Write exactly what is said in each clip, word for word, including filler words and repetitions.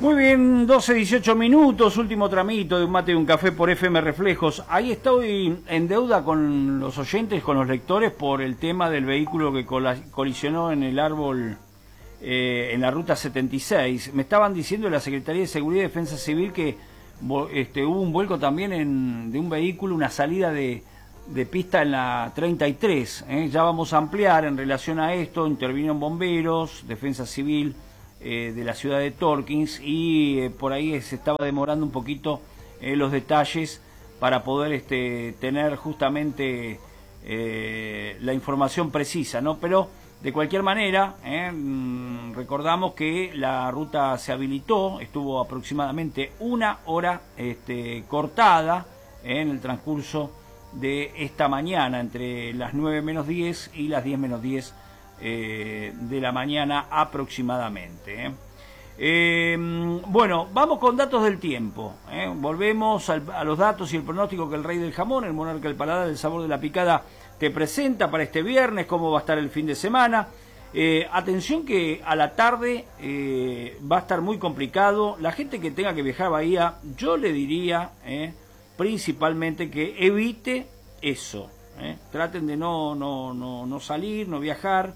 Muy bien, doce dieciocho minutos, último tramito de un mate y un café por F M Reflejos. Ahí estoy en deuda con los oyentes, con los lectores, por el tema del vehículo que colisionó en el árbol eh, en la ruta setenta y seis. Me estaban diciendo de la Secretaría de Seguridad y Defensa Civil que este, hubo un vuelco también en, de un vehículo, una salida de, de pista en la treinta y tres. ¿eh? Ya vamos a ampliar en relación a esto, intervinieron bomberos, Defensa Civil Eh, de la ciudad de Torkins y eh, por ahí se estaba demorando un poquito eh, los detalles para poder este, tener justamente eh, la información precisa, ¿no? Pero de cualquier manera, eh, recordamos que la ruta se habilitó, estuvo aproximadamente una hora este, cortada eh, en el transcurso de esta mañana, entre las nueve menos diez y las diez menos diez Eh, de la mañana aproximadamente. ¿eh? Eh, bueno, vamos con datos del tiempo. ¿eh? Volvemos al, a los datos y el pronóstico que el Rey del Jamón, el monarca del paladar, el sabor de la picada, te presenta para este viernes, cómo va a estar el fin de semana. Eh, atención que a la tarde eh, va a estar muy complicado. La gente que tenga que viajar a Bahía, yo le diría eh, principalmente que evite eso. ¿eh? Traten de no, no, no, no salir, no viajar.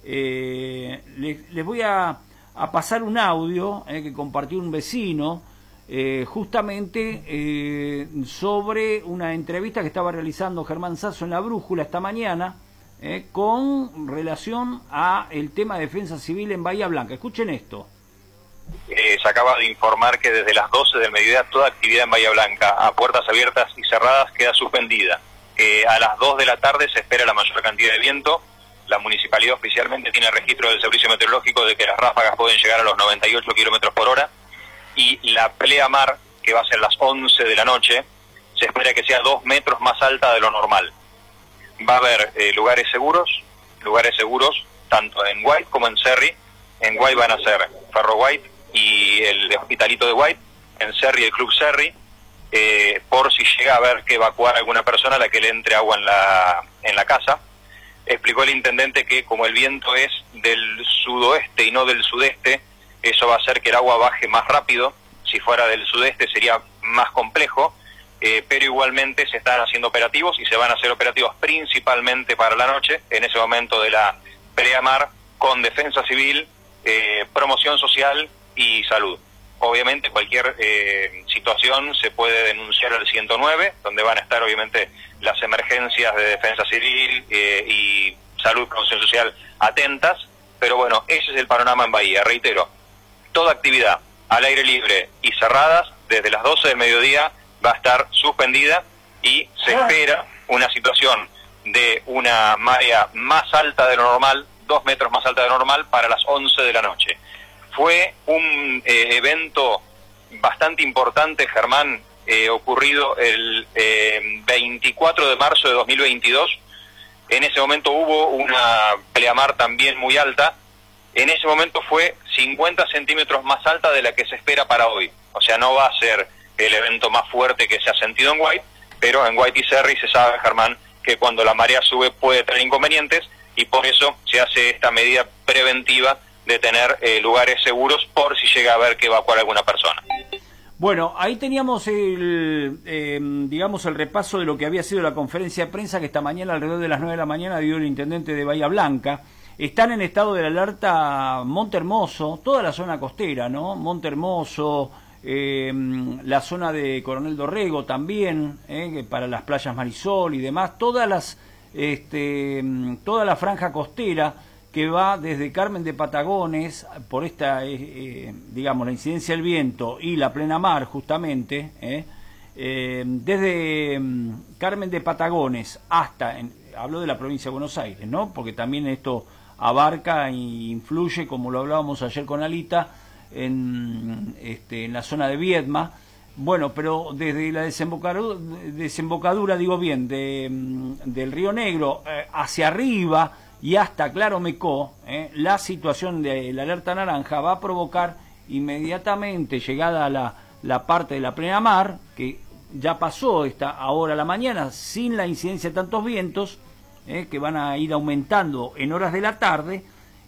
Eh, les, les voy a, a pasar un audio eh, que compartió un vecino eh, justamente eh, sobre una entrevista que estaba realizando Germán Sasso en La Brújula esta mañana eh, con relación a el tema de defensa civil en Bahía Blanca. Escuchen esto. Eh, se acaba de informar que desde las doce del mediodía toda actividad en Bahía Blanca a puertas abiertas y cerradas queda suspendida. Eh, a las dos de la tarde se espera la mayor cantidad de viento. La municipalidad oficialmente tiene registro del servicio meteorológico de que las ráfagas pueden llegar a los noventa y ocho kilómetros por hora, y la pleamar, que va a ser las once de la noche, se espera que sea dos metros más alta de lo normal. Va a haber eh, lugares seguros, lugares seguros tanto en White como en Cerri. En White van a ser Ferro White y el Hospitalito de White, en Cerri el Club Cerri, eh, por si llega a haber que evacuar a alguna persona a la que le entre agua en la, en la casa. Explicó el intendente que como el viento es del sudoeste y no del sudeste, eso va a hacer que el agua baje más rápido. Si fuera del sudeste sería más complejo, eh, pero igualmente se están haciendo operativos y se van a hacer operativos principalmente para la noche, en ese momento de la pleamar, con defensa civil, eh, promoción social y salud. Obviamente cualquier eh, situación se puede denunciar al ciento nueve, donde van a estar obviamente las emergencias de defensa civil eh, y salud, promoción social atentas, pero bueno, ese es el panorama en Bahía. Reitero, toda actividad al aire libre y cerradas desde las doce del mediodía va a estar suspendida y se espera una situación de una marea más alta de lo normal, dos metros más alta de lo normal, para las once de la noche. Fue un eh, evento bastante importante, Germán, eh, ocurrido el eh, veinticuatro de marzo de dos mil veintidós. En ese momento hubo una pleamar también muy alta. En ese momento fue cincuenta centímetros más alta de la que se espera para hoy. O sea, no va a ser el evento más fuerte que se ha sentido en White, pero en White y Cerri se sabe, Germán, que cuando la marea sube puede tener inconvenientes, y por eso se hace esta medida preventiva de tener eh, lugares seguros por si llega a haber que evacuar a alguna persona. Bueno, ahí teníamos el, eh, digamos, el repaso de lo que había sido la conferencia de prensa que esta mañana, alrededor de las nueve de la mañana, dio el intendente de Bahía Blanca. Están en estado de alerta Monte Hermoso, toda la zona costera, ¿no? Monte Hermoso, eh, la zona de Coronel Dorrego también, eh, para las playas Marisol y demás, todas las, este, toda la franja costera que va desde Carmen de Patagones, por esta, eh, eh, digamos, la incidencia del viento y la plena mar, justamente, eh, eh, desde um, Carmen de Patagones hasta, en, hablo de la provincia de Buenos Aires, ¿no? Porque también esto abarca e influye, como lo hablábamos ayer con Alita, en, este, en la zona de Viedma. Bueno, pero desde la desembocadura, desembocadura digo bien, de, del Río Negro eh, hacia arriba y hasta Claro Mecó, eh, la situación de la alerta naranja va a provocar inmediatamente, llegada a la, la parte de la plena mar, que ya pasó esta ahora a la mañana, sin la incidencia de tantos vientos, eh, que van a ir aumentando en horas de la tarde,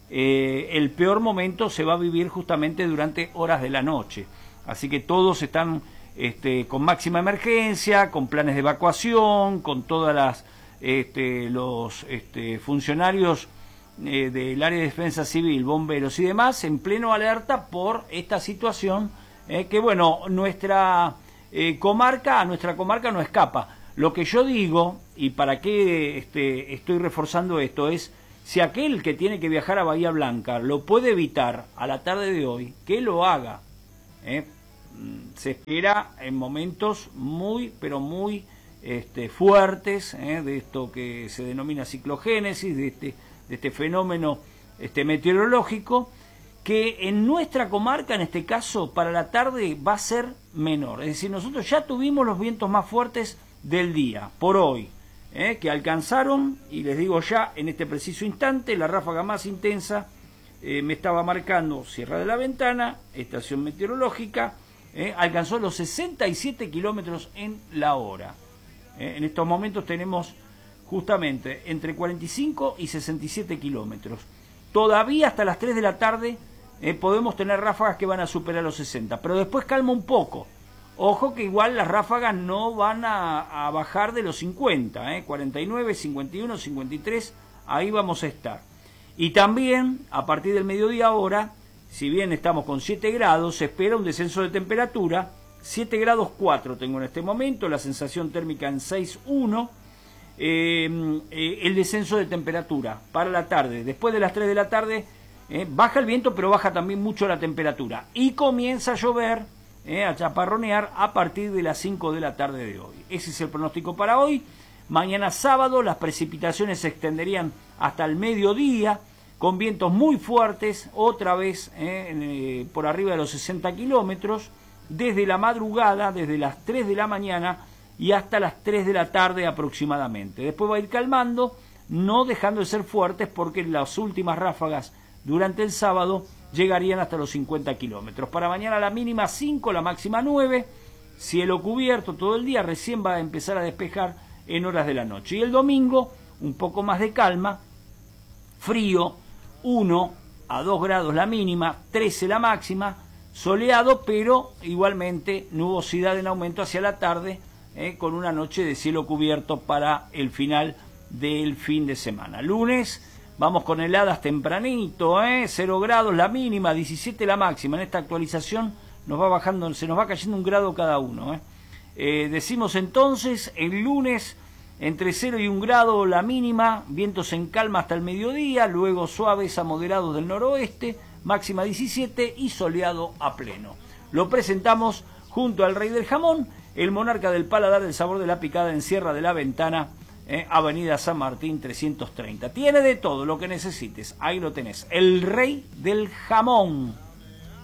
eh, el peor momento se va a vivir justamente durante horas de la noche. Así que todos están este, con máxima emergencia, con planes de evacuación, con todas las este, los este, funcionarios eh, del área de defensa civil, bomberos y demás, en pleno alerta por esta situación eh, que, bueno, nuestra eh, comarca, a nuestra comarca no escapa. Lo que yo digo, y para qué este, estoy reforzando esto, es si aquel que tiene que viajar a Bahía Blanca lo puede evitar a la tarde de hoy, que lo haga. ¿eh? Se espera en momentos muy, pero muy este, fuertes ¿eh? de esto que se denomina ciclogénesis, de este, de este fenómeno este, meteorológico, que en nuestra comarca, en este caso, para la tarde va a ser menor. Es decir, nosotros ya tuvimos los vientos más fuertes del día, por hoy, ¿eh? que alcanzaron, y les digo ya, en este preciso instante, la ráfaga más intensa eh, me estaba marcando Sierra de la Ventana, estación meteorológica, eh, alcanzó los sesenta y siete kilómetros en la hora. Eh, en estos momentos tenemos justamente entre cuarenta y cinco y sesenta y siete kilómetros. Todavía hasta las tres de la tarde eh, podemos tener ráfagas que van a superar los sesenta, pero después calma un poco. Ojo que igual las ráfagas no van a, a bajar de los cincuenta, ¿eh? cuarenta y nueve, cincuenta y uno, cincuenta y tres, ahí vamos a estar. Y también, a partir del mediodía ahora, si bien estamos con siete grados, se espera un descenso de temperatura, siete grados cuatro tengo en este momento, la sensación térmica en seis uno, eh, eh, el descenso de temperatura para la tarde. Después de las tres de la tarde, eh, baja el viento, pero baja también mucho la temperatura. Y comienza a llover, Eh, a chaparronear a partir de las cinco de la tarde de hoy. Ese es el pronóstico para hoy. Mañana sábado las precipitaciones se extenderían hasta el mediodía, con vientos muy fuertes, otra vez eh, eh, por arriba de los sesenta kilómetros, desde la madrugada, desde las tres de la mañana y hasta las tres de la tarde aproximadamente. Después va a ir calmando, no dejando de ser fuertes, porque las últimas ráfagas durante el sábado llegarían hasta los cincuenta kilómetros. Para mañana la mínima cinco, la máxima nueve, cielo cubierto todo el día, recién va a empezar a despejar en horas de la noche. Y el domingo, un poco más de calma, frío, uno a dos grados la mínima, trece la máxima, soleado, pero igualmente nubosidad en aumento hacia la tarde, eh, con una noche de cielo cubierto para el final del fin de semana. Lunes, vamos con heladas tempranito, ¿eh? cero grados la mínima, diecisiete la máxima. En esta actualización nos va bajando, se nos va cayendo un grado cada uno. ¿eh? Eh, decimos entonces, el lunes entre cero y un grado la mínima, vientos en calma hasta el mediodía, luego suaves a moderados del noroeste, máxima diecisiete y soleado a pleno. Lo presentamos junto al Rey del Jamón, el monarca del paladar, del sabor de la picada en Sierra de la Ventana, Eh, Avenida San Martín trescientos treinta. Tiene de todo lo que necesites. Ahí lo tenés. El Rey del Jamón.